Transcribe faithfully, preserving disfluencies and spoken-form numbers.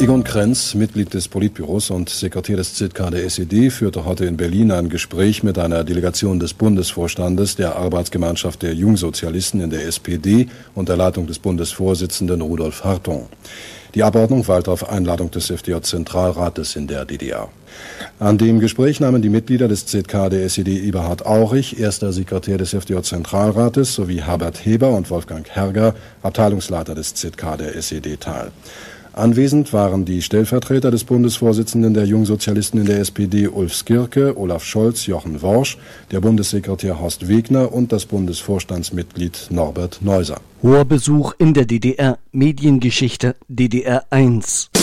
Egon Krenz, Mitglied des Politbüros und Sekretär des Z K der S E D, führte heute in Berlin ein Gespräch mit einer Delegation des Bundesvorstandes der Arbeitsgemeinschaft der Jungsozialisten in der S P D unter Leitung des Bundesvorsitzenden Rudolf Hartong. Die Abordnung weilte auf Einladung des F D J-Zentralrates in der D D R. An dem Gespräch nahmen die Mitglieder des Z K der S E D Eberhard Aurich, erster Sekretär des F D J-Zentralrates, sowie Herbert Heber und Wolfgang Herger, Abteilungsleiter des Z K der S E D, teil. Anwesend waren die Stellvertreter des Bundesvorsitzenden der Jungsozialisten in der S P D Ulf Skirke, Olaf Scholz, Jochen Worsch, der Bundessekretär Horst Wegner und das Bundesvorstandsmitglied Norbert Neuser. Hoher Besuch in der D D R, Mediengeschichte D D R eins.